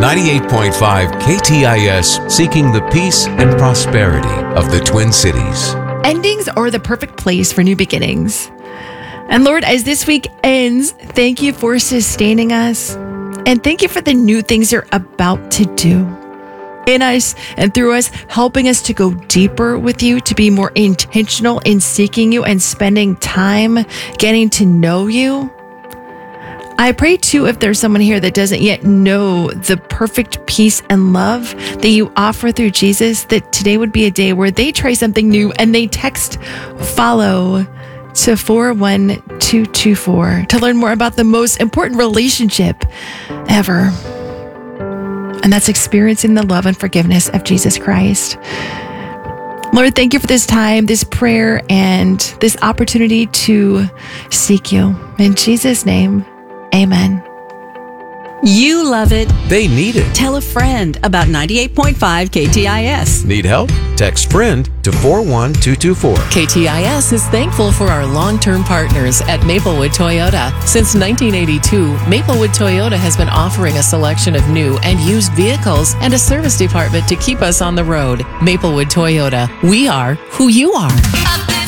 98.5 KTIS, seeking the peace and prosperity of the Twin Cities. Endings are the perfect place for new beginnings. And Lord, as this week ends, thank you for sustaining us. And thank you for the new things you're about to do in us and through us, helping us to go deeper with you, to be more intentional in seeking you and spending time getting to know you. I pray too, if there's someone here that doesn't yet know the perfect peace and love that you offer through Jesus, that today would be a day where they try something new and they text follow to 41224 to learn more about the most important relationship ever. And that's experiencing the love and forgiveness of Jesus Christ. Lord, thank you for this time, this prayer, and this opportunity to seek you. In Jesus' name, amen. You love it. They need it. Tell a friend about 98.5 KTIS. Need help? Text friend to 41224. KTIS is thankful for our long-term partners at Maplewood Toyota. Since 1982, Maplewood Toyota has been offering a selection of new and used vehicles and a service department to keep us on the road. Maplewood Toyota. We are who you are.